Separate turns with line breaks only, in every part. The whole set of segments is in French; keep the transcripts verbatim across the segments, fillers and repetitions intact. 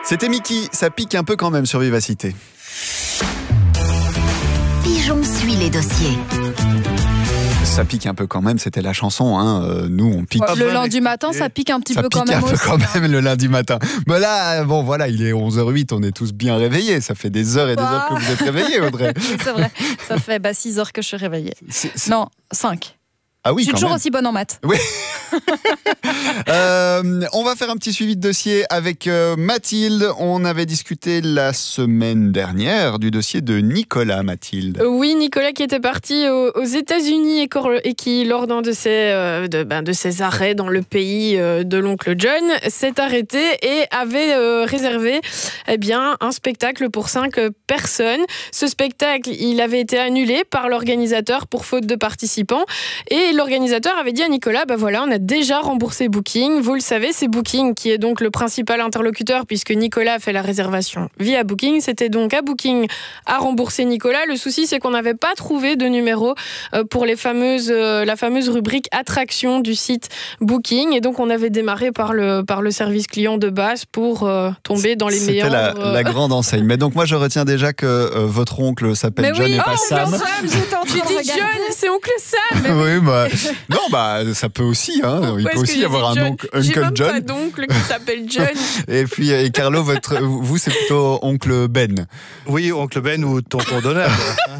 C'était Mickey, ça pique un peu quand même sur Vivacité.
Pigeon suit les dossiers.
Ça pique un peu quand même, c'était la chanson. Hein. Euh, nous, on pique.
Ouais, le lundi matin, ça pique un petit
ça
peu
pique
quand même
un peu
aussi.
quand même le lundi matin. Mais là, bon, voilà, il est onze heures zéro huit, on est tous bien réveillés. Ça fait des heures et des
Quoi
heures que vous êtes réveillés, Audrey.
Oui, c'est vrai. Ça fait bah, six heures que je suis réveillée.
C'est, c'est...
Non, cinq.
Ah oui,
je suis
quand
toujours
même.
aussi bonne en maths.
Oui. euh, on va faire un petit suivi de dossier avec euh, Mathilde. On avait discuté la semaine dernière du dossier de Nicolas, Mathilde.
Oui, Nicolas qui était parti aux, aux États-Unis et, cor- et qui, lors d'un de ses, euh, de, ben, de ses arrêts dans le pays euh, de l'oncle John, s'est arrêté et avait euh, réservé eh bien, un spectacle pour cinq personnes. Ce spectacle, il avait été annulé par l'organisateur pour faute de participants. Et l'organisateur avait dit à Nicolas, bah voilà, on a déjà remboursé Booking. Vous le savez, c'est Booking qui est donc le principal interlocuteur puisque Nicolas a fait la réservation via Booking. C'était donc à Booking à rembourser Nicolas. Le souci, c'est qu'on n'avait pas trouvé de numéro pour les fameuses, la fameuse rubrique attraction du site Booking. Et donc, on avait démarré par le, par le service client de base pour euh, tomber dans les
C'était
meilleurs...
la,
euh...
la grande enseigne. Mais donc, moi, je retiens déjà que euh, votre oncle s'appelle
Mais
John
oui,
et pas
oh,
Sam.
Sam, j'étais en train
Tu
de
dis
regarder.
John, c'est oncle Sam.
Oui, bah, non, bah, ça peut aussi. Hein. Il
Pourquoi
peut
est-ce
aussi
que
y
j'ai
avoir
dit
un
John
oncle,
J'ai
Uncle
même
John.
pas d'oncle qui s'appelle John.
Et puis, et Carlo, votre, vous, c'est plutôt oncle Ben.
Oui, oncle Ben ou tonton d'honneur.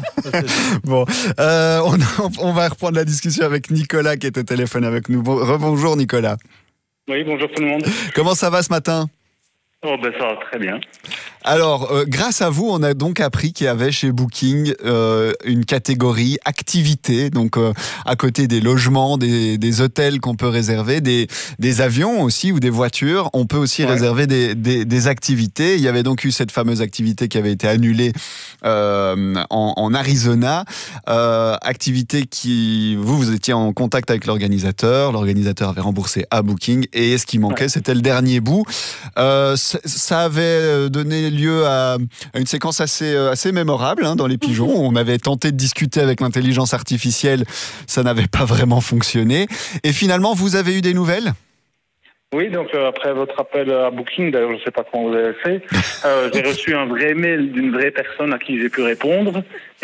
Bon, euh, on, on va reprendre la discussion avec Nicolas qui est au téléphone avec nous. Bon, rebonjour Nicolas.
Oui, bonjour tout le monde.
Comment ça va ce matin ?
Oh ben ça va très bien.
Alors, euh, grâce à vous, on a donc appris qu'il y avait chez Booking euh, une catégorie activité, donc euh, à côté des logements, des, des hôtels qu'on peut réserver, des, des avions aussi ou des voitures, on peut aussi
Ouais.
réserver des, des, des activités. Il y avait donc eu cette fameuse activité qui avait été annulée euh, en, en Arizona, euh, activité qui, vous, vous étiez en contact avec l'organisateur, l'organisateur avait remboursé à Booking et ce qui manquait,
Ouais.
c'était le dernier bout. Euh, ça, ça avait donné lieu à, à une séquence assez, assez mémorable hein, dans les pigeons. On avait tenté de discuter avec l'intelligence artificielle, ça n'avait pas vraiment fonctionné. Et finalement, vous avez eu des nouvelles ?
Oui, donc euh, après votre appel à Booking, d'ailleurs je ne sais pas comment vous avez fait, euh, j'ai reçu un vrai mail d'une vraie personne à qui j'ai pu répondre.